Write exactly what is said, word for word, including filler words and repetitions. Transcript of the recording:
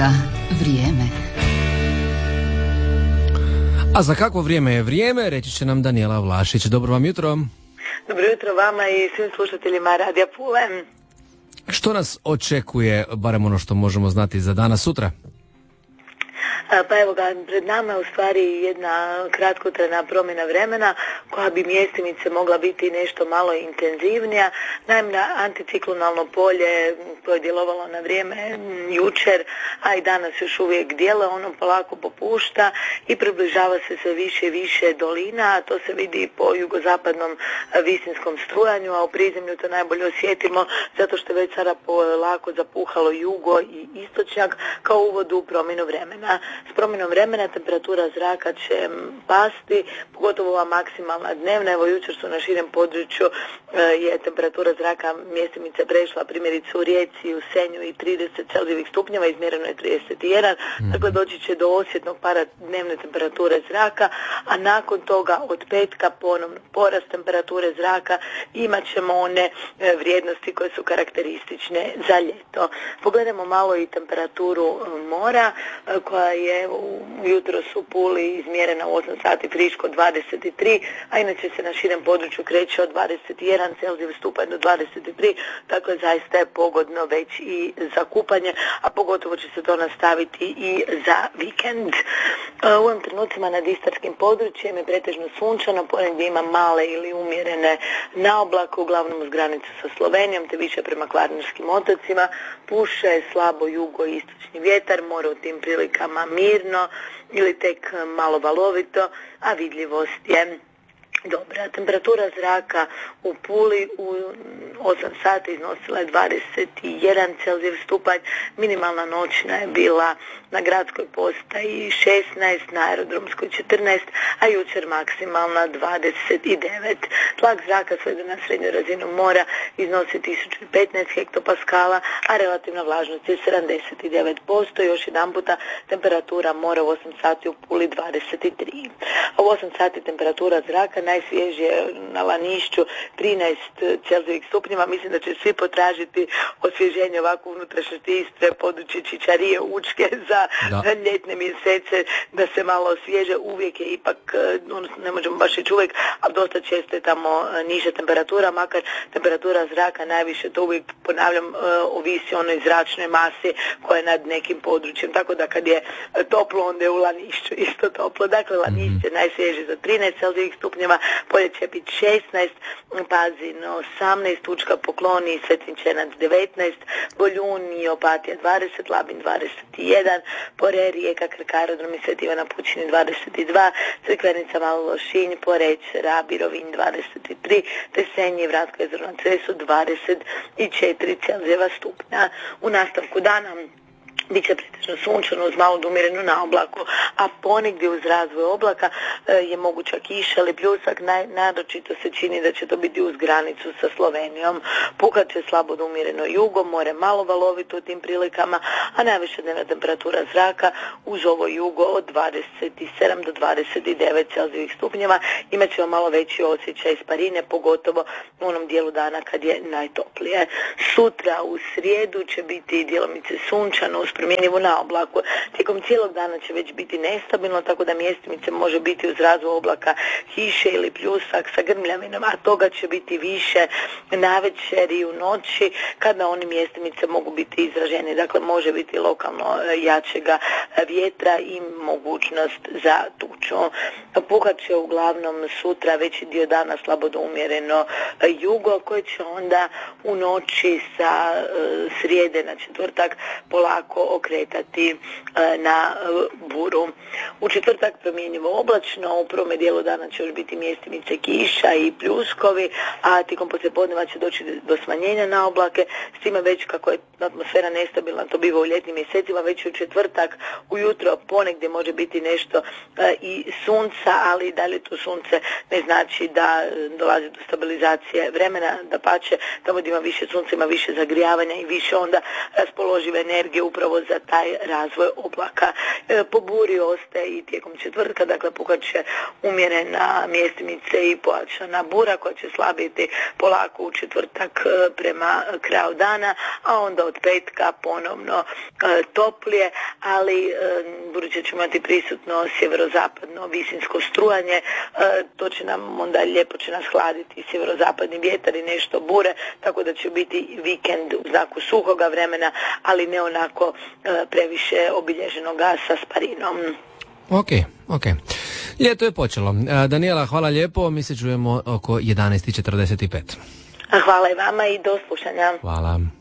za vrijeme. A za kakvo vrijeme je vrijeme, reći će nam Danijela Vlašić. Dobro vam jutro. Dobro jutro vama i svim slušateljima Radija Pule. Što nas očekuje, barem ono što možemo znati za danas sutra? Pa evo ga, pred nama je u stvari jedna kratkotrajna promjena vremena koja bi mjestimice mogla biti nešto malo intenzivnija. Naime, anticiklonalno polje koje je djelovalo na vrijeme jučer, a i danas još uvijek djeluje, ono polako popušta i približava se sve više i više dolina, a to se vidi po jugozapadnom visinskom strujanju, a u prizemlju to najbolje osjetimo zato što je već sada polako zapuhalo jugo i istočnjak kao uvod u promjenu vremena. S promjenom vremena temperatura zraka će pasti, pogotovo ova maksimalna dnevna. Evo jučer su na širem području e, je temperatura zraka mjestimice prešla, primjerice u Rijeci, u Senju i trideset Celzijevih stupnjeva, izmjereno je trideset jedan. Mm. Dakle, doći će do osjetnog para dnevne temperature zraka, a nakon toga od petka ponovno porast temperature zraka, imat ćemo one e, vrijednosti koje su karakteristične za ljeto. Pogledamo malo i temperaturu mora e, koja je jutros u Puli izmjerena u osam sati friško dvadeset tri, a inače se na širem području kreće od dvadeset jedan Celzijev stupanj do dvadeset tri, dakle zaista je pogodno već i za kupanje, a pogotovo će se to nastaviti i za vikend. U ovim trenucima nad istarskim područjem je pretežno sunčano, ponegdje ima male ili umjerene naoblake, uglavnom uz granicu sa Slovenijom, te više prema Kvarnerskim otocima. Puše slabo jugo i istočni vjetar, more u tim prilikama mirno ili tek malo valovito, a vidljivost je dobra. Temperatura zraka u Puli u osam sati iznosila je dvadeset jedan Celzijev stupanj, minimalna noćna je bila na gradskoj postaji šesnaest, na aerodromskoj četrnaest, a jučer maksimalna dvadeset devet. Tlak zraka svede na srednju razinu mora iznosi tisuću petnaest hektopaskala, a relativna vlažnost je sedamdeset devet posto. Još jedan puta temperatura mora u osam sati u Puli dvadeset tri. A u osam sati temperatura zraka najsvježije na Lanišću trinaest Celzijevih stupnjeva. Mislim da će svi potražiti osvježenje ovako unutrašnjosti Istre, područje Čičarije, Učke za da. ljetne mjesece, da se malo osvježe. Uvijek je ipak, odnosno ne možemo baš reći uvijek, ali dosta često je tamo niža temperatura, makar temperatura zraka najviše, to uvijek ponavljam, ovisi o onoj zračnoj masi koja je nad nekim područjem, tako da kad je toplo onda je u Lanišću isto toplo. Dakle, Lanišće je najsvježije za trinaest Celzijevih stupnjeva, polje će biti šesnaest, Pazin osamnaest, Učka, Pokloni i Svetinčenac devetnaest, Boljun i Opatija dvadeset, Labin dvadeset jedan, Porer, Rijeka, Krk, aerodrom i Sveti Ivan na Pučini dvadeset dva, Crikvenica, Malo Lošinj, Poreć, Rab i Rovinj dvadeset tri, te Senje i Vratko jezero na Cresu dvadeset četiri Celzijeva stupnja. U nastavku dana biće pretežno sunčano uz malo umjerenu naoblaku, a ponegdje uz razvoj oblaka e, je moguća kiša ili pljusak. Naj, naročito se čini da će to biti uz granicu sa Slovenijom. Puhat će slabo do umjereno jugo, more malo valovito u tim prilikama, a najviša dnevna temperatura zraka uz ovo jugo od dvadeset sedam do dvadeset devet Celzijevih stupnjeva. Imat ćemo malo veći osjećaj isparine, pogotovo u onom dijelu dana kad je najtoplije. Sutra u srijedu će biti djelomice sunčano uz promjenjivu naoblaku. Tijekom cijelog dana će već biti nestabilno, tako da mjestimice može biti uz razvoj oblaka kiše ili pljusak sa grmljavinom, a toga će biti više navečer i u noći kada oni mjestimice mogu biti izraženi. Dakle, može biti lokalno jačega vjetra i mogućnost za tuču. Puhat će uglavnom sutra veći dio dana slabo do umjereno jugo, koji će onda u noći sa srijede na četvrtak polako okretati na buru. U četvrtak promjenjivo oblačno, u prvome dijelu dana će još biti mjestimice kiša i pljuskovi, a tijekom poslijepodneva će doći do smanjenja na oblake, s time već kako je atmosfera nestabilna, to biva u ljetnim mjesecima, već u četvrtak ujutro ponegdje može biti nešto i sunca, ali da li to sunce ne znači da dolazi do stabilizacije vremena, da pače, tamo gdje ima više sunca ima više zagrijavanja i više onda raspoložive energije upravo upravo za taj razvoj oblaka. Po buri ostaje i tijekom četvrtka, dakle puhaće umjerena mjestimice i pojačana bura koja će slabiti polako u četvrtak prema kraju dana, a onda od petka ponovno toplije, ali budući ćemo imati prisutno sjeverozapadno visinsko strujanje, to će nam onda lijepo će nas hladiti sjeverozapadni vjetar i nešto bure, tako da će biti vikend u znaku suhoga vremena, ali ne onako previše obilježenoga sa sparinom. Ok, ok. Ljeto je počelo. Danijela, hvala lijepo. Mi se čujemo oko jedanaest i četrdeset pet. Hvala i vama i do slušanja. Hvala.